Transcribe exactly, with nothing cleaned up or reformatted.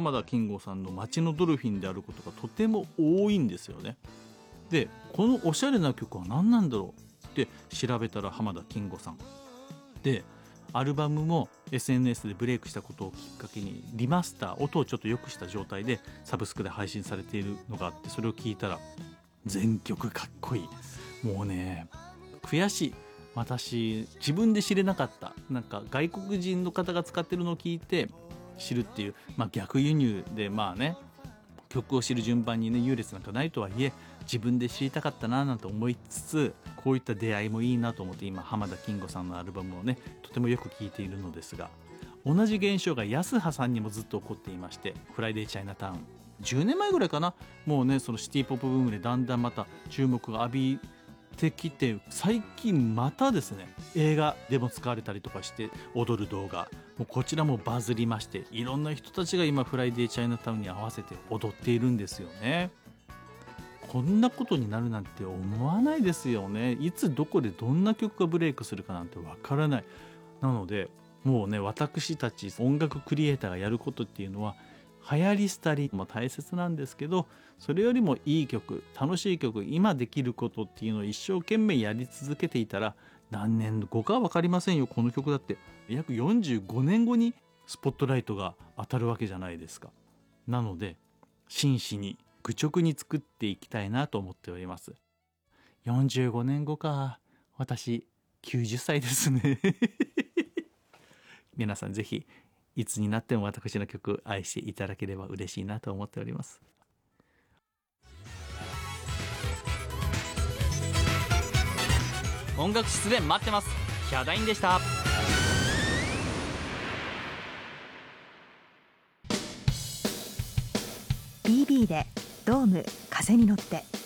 浜田金吾さんの街のドルフィンであることがとても多いんですよね。でこのおしゃれな曲は何なんだろうって調べたら浜田金吾さんで、アルバムも エスエヌエス でブレイクしたことをきっかけにリマスター、音をちょっと良くした状態でサブスクで配信されているのがあって、それを聞いたら全曲かっこいい。もうね悔しい。私自分で知れなかった、なんか外国人の方が使ってるのを聞いて知るっていう、まあ、逆輸入でまあね曲を知る順番にね優劣なんかないとはいえ、自分で知りたかったななんて思いつつ、こういった出会いもいいなと思って今浜田金吾さんのアルバムをねとてもよく聴いているのですが、同じ現象が安葉さんにもずっと起こっていまして、フライデーチャイナタウンじゅうねんまえぐらいかな、もうねそのシティポップブームでだんだんまた注目が浴びてきて、最近またですね映画でも使われたりとかして踊る動画、もうこちらもバズりまして、いろんな人たちが今フライデーチャイナタウンに合わせて踊っているんですよね。こんなことになるなんて思わないですよね。いつどこでどんな曲がブレイクするかなんてわからない。なのでもうね私たち音楽クリエイターがやることっていうのは、流行り廃りも大切なんですけど、それよりもいい曲、楽しい曲、今できることっていうのを一生懸命やり続けていたら、何年後かは分かりませんよ。この曲だって約よんじゅうごねんごにスポットライトが当たるわけじゃないですか。なので真摯に愚直に作っていきたいなと思っております。よんじゅうごねんごか、私きゅうじゅっさいですね皆さんぜひいつになっても私の曲愛していただければ嬉しいなと思っております。 音楽室で待ってます。ヒャダインでした。 ビービー でドーム風に乗って。